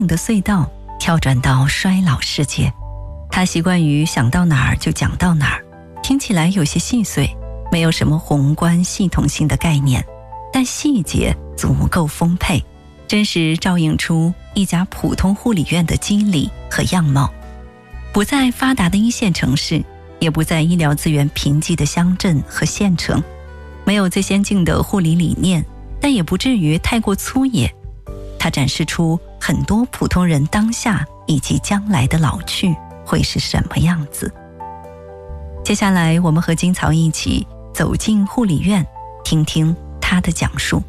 命的隧道跳转到衰老世界。他习惯于想到哪儿就讲到哪儿，听起来有些细碎，没有什么宏观系统性的概念，但细节足够丰沛，真实照映出一家普通护理院的机理和样貌。不在发达的一线城市，也不在医疗资源贫瘠的乡镇和县城，没有最先进的护理理念，但也不至于太过粗野。它展示出很多普通人当下以及将来的老去会是什么样子。接下来我们和金草一起走进护理院，听听他的讲述。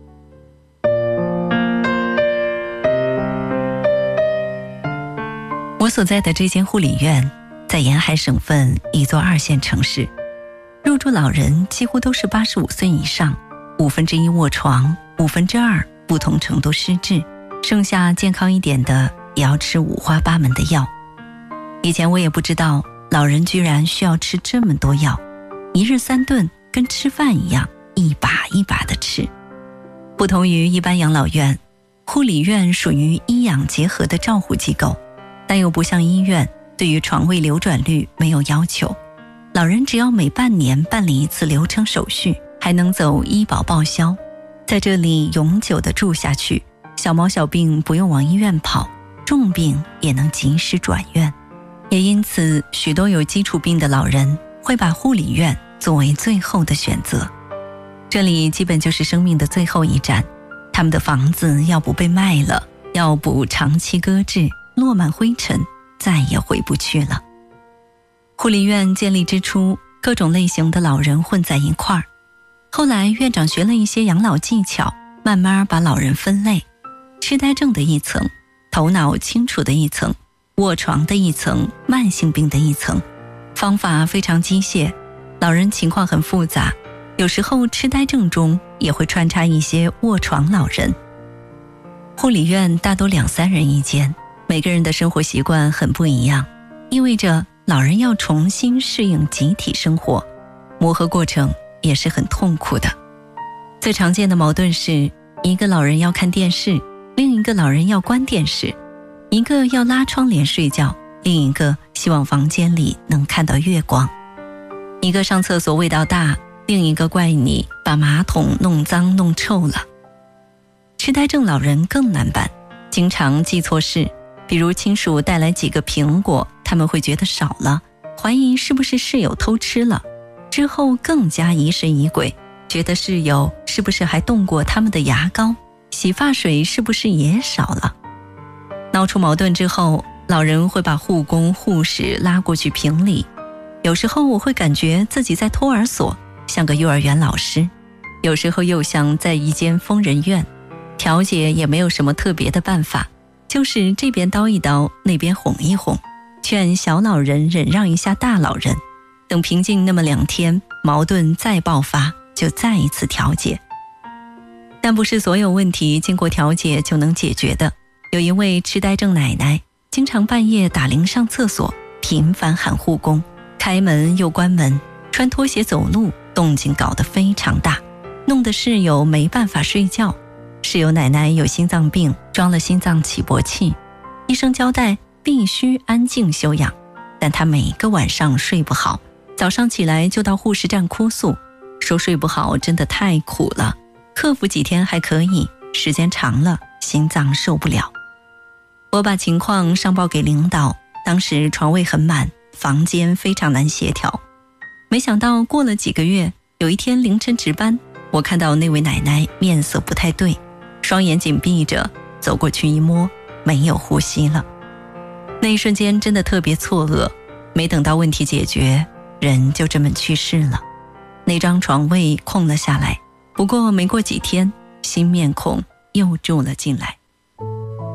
我所在的这间护理院在沿海省份一座2线城市，入住老人几乎都是85岁以上，1/5卧床，2/5不同程度失智，剩下健康一点的也要吃五花八门的药。以前我也不知道老人居然需要吃这么多药，1日3顿跟吃饭一样，一把一把的吃。不同于一般养老院，护理院属于医养结合的照护机构，但又不像医院对于床位流转率没有要求，老人只要每半年办理一次流程手续，还能走医保报销，在这里永久的住下去，小毛小病不用往医院跑，重病也能及时转院。也因此，许多有基础病的老人会把护理院作为最后的选择。这里基本就是生命的最后一站，他们的房子要不被卖了，要不长期搁置，落满灰尘，再也回不去了。护理院建立之初，各种类型的老人混在一块儿。后来院长学了一些养老技巧，慢慢把老人分类，痴呆症的一层，头脑清楚的一层，卧床的一层，慢性病的一层。方法非常机械，老人情况很复杂，有时候痴呆症中也会穿插一些卧床老人。护理院大多2、3人一间，每个人的生活习惯很不一样，意味着老人要重新适应集体生活，磨合过程也是很痛苦的。最常见的矛盾是，一个老人要看电视，另一个老人要关电视，一个要拉窗帘睡觉，另一个希望房间里能看到月光，一个上厕所味道大，另一个怪你把马桶弄脏弄臭了。痴呆症老人更难办，经常记错事，比如亲属带来几个苹果，他们会觉得少了，怀疑是不是室友偷吃了，之后更加疑神疑鬼，觉得室友是不是还动过他们的牙膏，洗发水是不是也少了。闹出矛盾之后，老人会把护工护士拉过去评理，有时候我会感觉自己在托儿所，像个幼儿园老师，有时候又像在一间疯人院。调解也没有什么特别的办法，就是这边叨一叨，那边哄一哄，劝小老人忍让一下大老人，等平静那么2天，矛盾再爆发，就再一次调解。但不是所有问题经过调解就能解决的。有一位痴呆症奶奶，经常半夜打铃上厕所，频繁喊护工，开门又关门，穿拖鞋走路，动静搞得非常大，弄得室友没办法睡觉。室友奶奶有心脏病，装了心脏起搏器，医生交代必须安静休养，但她每个晚上睡不好，早上起来就到护士站哭诉，说睡不好真的太苦了，克服几天还可以，时间长了心脏受不了。我把情况上报给领导，当时床位很满，房间非常难协调。没想到过了几个月，有一天凌晨值班，我看到那位奶奶面色不太对，双眼紧闭着，走过去一摸，没有呼吸了。那一瞬间真的特别错愕，没等到问题解决，人就这么去世了。那张床位空了下来，不过没过几天，新面孔又住了进来。